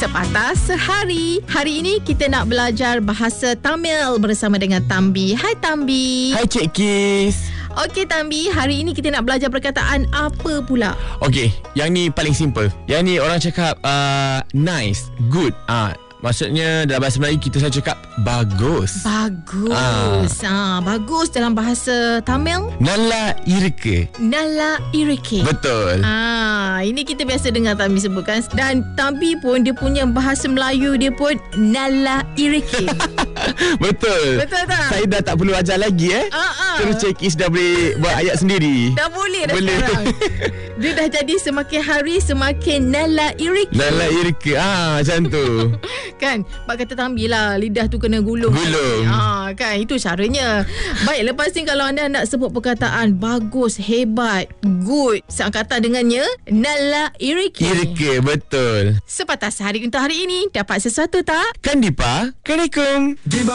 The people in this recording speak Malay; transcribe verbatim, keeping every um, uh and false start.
Sepatah Sehari. Hari ini kita nak belajar bahasa Tamil bersama dengan Tambi. Hai Tambi. Hai Cik Kis. Okey Tambi, hari ini kita nak belajar perkataan apa pula? Okey, yang ni paling simple. Yang ni orang cakap uh, nice, good. Ah, uh, maksudnya dalam bahasa Melayu kita selalu cakap bagus. Bagus. Ah, ah bagus dalam bahasa Tamil Nalla irke. Nalla irke. Betul. Ah, ini kita biasa dengar Tambi sebutkan, dan Tambi pun dia punya bahasa Melayu dia pun nalla irke. Betul. Betul tak? Saya dah tak perlu ajar lagi eh. Ah, ah. Terus Cik Kis dah boleh buat ayat sendiri. Dah boleh dah boleh. Sekarang. Dia dah jadi semakin hari semakin nalla irke. Nalla irke. Ah, macam tu. Kan, Pak kata Tambi lah, lidah tu kena gulung. Gulung. Ha, kan, itu caranya. Baik, lepas ni kalau anda nak sebut perkataan bagus, hebat, good, seangkatan dengannya nalla irke. Irke, betul. Sepatah Sehari untuk hari ini. Dapat sesuatu tak? Kan Dipa? Assalamualaikum.